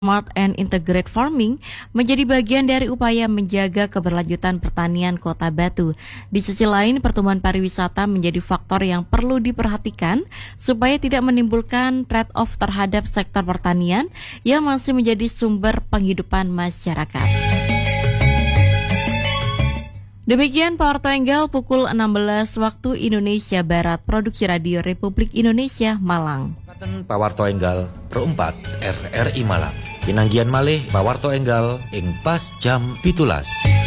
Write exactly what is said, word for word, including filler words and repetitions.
Smart and Integrated Farming menjadi bagian dari upaya menjaga keberlanjutan pertanian Kota Batu. Di sisi lain, pertumbuhan pariwisata menjadi faktor yang perlu diperhatikan supaya tidak menimbulkan trade-off terhadap sektor pertanian yang masih menjadi sumber penghidupan masyarakat. Demikian Power Triangle pukul enam belas waktu Indonesia Barat, Produksi Radio Republik Indonesia, Malang. Pawarto Enggal Perempat R R I Malang. Pinanggian malih Pawarto Enggal ing pas jam pitulas.